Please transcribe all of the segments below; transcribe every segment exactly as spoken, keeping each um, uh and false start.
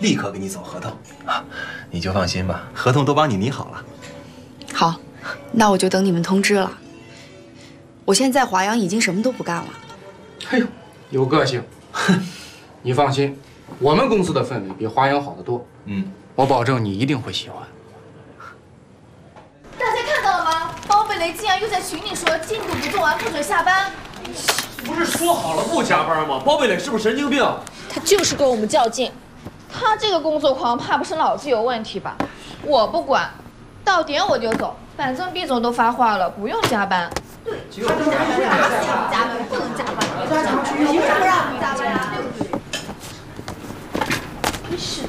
立刻给你走合同啊！ 你就放心吧， 合同都帮你拟好了。 好，那我就等你们通知了。我现在在华阳已经什么都不干了。 哎呦，有个性！哼，你放心，我们公司的氛围比华阳好得多。嗯，我保证你一定会喜欢。 大家看到了吗？包贝雷竟然又在群里说进度不做完不准下班。 不是说好了不加班吗？包贝磊是不是神经病？ 他就是跟我们较劲。他这个工作狂，怕不是脑子有问题吧？我不管，到点我就走，反正毕总都发话了，不用加班。对，他就是不让加班，不能加班，抓紧去用，不让加班啊！真是。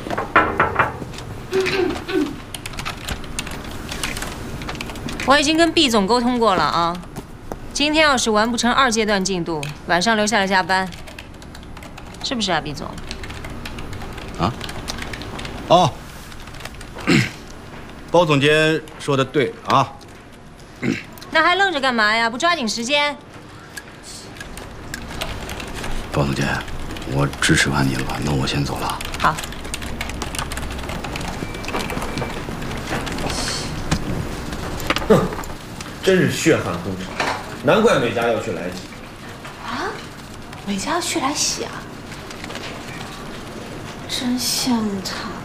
我已经跟毕总沟通过了啊，今天要是完不成二阶段进度，晚上留下来加班，是不是啊，毕总？ 啊？哦，包总监说的对啊。 那还愣着干嘛呀？不抓紧时间？ 包总监，我支持完你了吧？那我先走了。 好。 哼，真是血汗工厂，难怪美嘉要去来洗。 啊？美嘉要去来洗啊？真羡慕他。